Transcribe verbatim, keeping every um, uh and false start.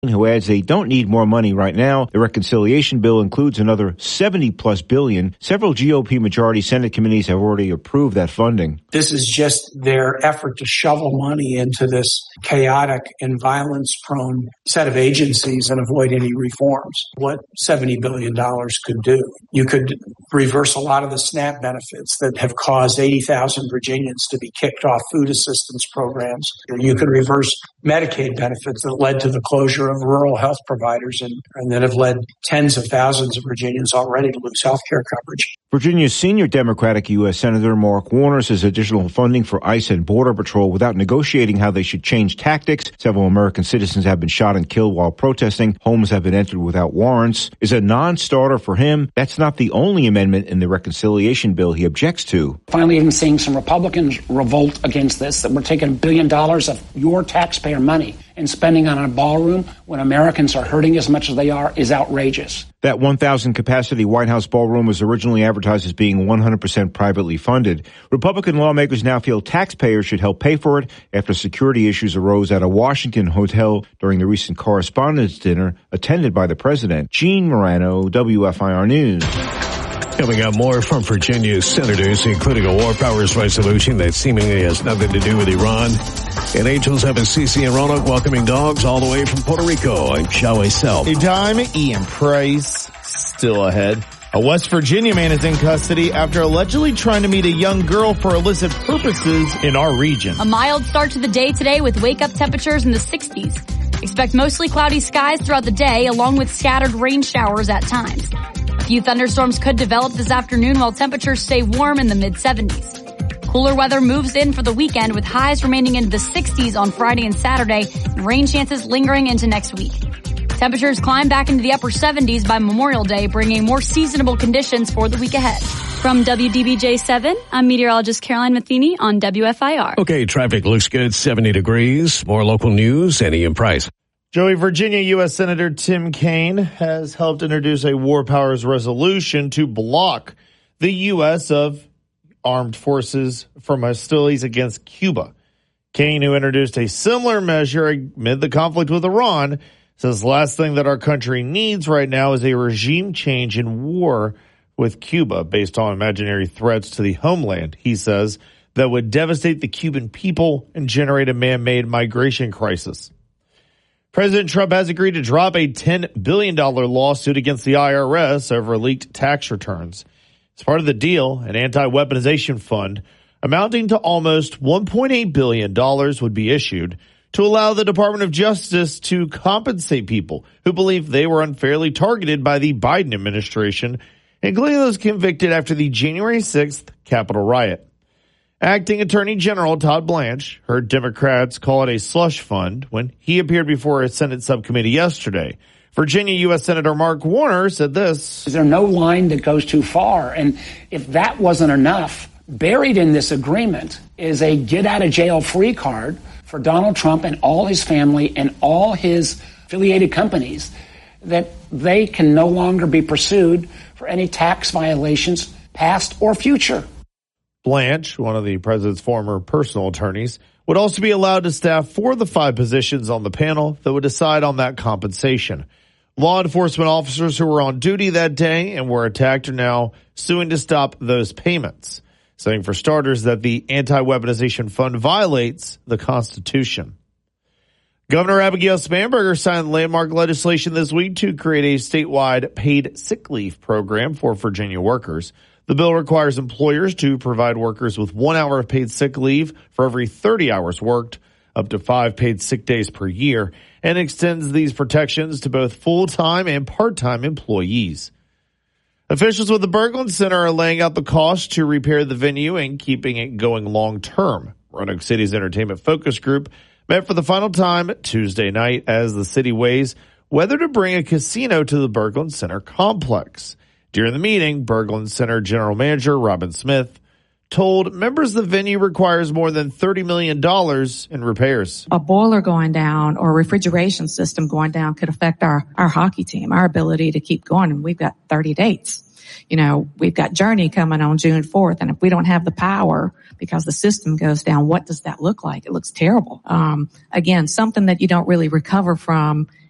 who adds they don't need more money right now. The reconciliation bill includes another seventy plus billion. Several G O P majority Senate committees have already approved that funding. This is just their effort to shovel money into this chaotic and violence-prone set of agencies and avoid any reforms. What seventy billion dollars could do. You could reverse a lot of the SNAP benefits that have caused eighty thousand Virginians to be kicked off food assistance programs. You could reverse Medicaid benefits that led to the closure of rural health providers and, and that have led tens of thousands of Virginians already to lose health care coverage. Virginia's senior Democratic U S Senator Mark Warner says additional funding for ICE and Border Patrol without negotiating how they should change tactics. Several American citizens have been shot and killed while protesting. Homes have been entered without warrants. Is a non-starter for him. That's not the only amendment in the reconciliation bill he objects to. Finally, even seeing some Republicans revolt against this, that we're taking a billion dollars of your taxpayer money and spending on a ballroom when Americans are hurting as much as they are is outrageous. That one thousand capacity White House ballroom was originally advertised as being one hundred percent privately funded. Republican lawmakers now feel taxpayers should help pay for it after security issues arose at a Washington hotel during the recent correspondence dinner attended by the president. Gene Morano, W F I R News. Coming up, more from Virginia's senators, including a war powers resolution that seemingly has nothing to do with Iran. And Angels have a Cece and Roanoke welcoming dogs all the way from Puerto Rico. I'm Shaway Self. A dime, Ian Price, still ahead. A West Virginia man is in custody after allegedly trying to meet a young girl for illicit purposes in our region. A mild start to the day today with wake-up temperatures in the sixties. Expect mostly cloudy skies throughout the day, along with scattered rain showers at times. A few thunderstorms could develop this afternoon while temperatures stay warm in the mid-seventies. Cooler weather moves in for the weekend with highs remaining in the sixties on Friday and Saturday and rain chances lingering into next week. Temperatures climb back into the upper seventies by Memorial Day, bringing more seasonable conditions for the week ahead. From W D B J seven, I'm meteorologist Caroline Matheny on W F I R. Okay, traffic looks good, seventy degrees. More local news, and Ian Price. Joey, Virginia U S Senator Tim Kaine has helped introduce a war powers resolution to block the U S of armed forces from hostilities against Cuba. Kaine, who introduced a similar measure amid the conflict with Iran, says the last thing that our country needs right now is a regime change in war with Cuba based on imaginary threats to the homeland, he says, that would devastate the Cuban people and generate a man-made migration crisis. President Trump has agreed to drop a ten billion dollars lawsuit against the I R S over leaked tax returns. As part of the deal, an anti-weaponization fund amounting to almost one point eight billion dollars would be issued to allow the Department of Justice to compensate people who believe they were unfairly targeted by the Biden administration, including those convicted after the January sixth Capitol riot. Acting Attorney General Todd Blanche heard Democrats call it a slush fund when he appeared before a Senate subcommittee yesterday. Virginia U S Senator Mark Warner said this. Is there no line that goes too far? And if that wasn't enough, buried in this agreement is a get-out-of-jail-free card for Donald Trump and all his family and all his affiliated companies that they can no longer be pursued for any tax violations, past or future. Blanche, one of the president's former personal attorneys, would also be allowed to staff four of the five positions on the panel that would decide on that compensation. Law enforcement officers who were on duty that day and were attacked are now suing to stop those payments, saying for starters that the anti-weaponization fund violates the Constitution. Governor Abigail Spanberger signed landmark legislation this week to create a statewide paid sick leave program for Virginia workers. The bill requires employers to provide workers with one hour of paid sick leave for every thirty hours worked, up to five paid sick days per year, and extends these protections to both full-time and part-time employees. Officials with the Berglund Center are laying out the cost to repair the venue and keeping it going long-term. Roanoke City's entertainment focus group met for the final time Tuesday night as the city weighs whether to bring a casino to the Berglund Center complex. During the meeting, Berglund Center General Manager Robin Smith told members the venue requires more than thirty million dollars in repairs. A boiler going down or a refrigeration system going down could affect our, our hockey team, our ability to keep going. And we've got thirty dates. You know, we've got Journey coming on June fourth. And if we don't have the power because the system goes down, what does that look like? It looks terrible. Um, again, something that you don't really recover from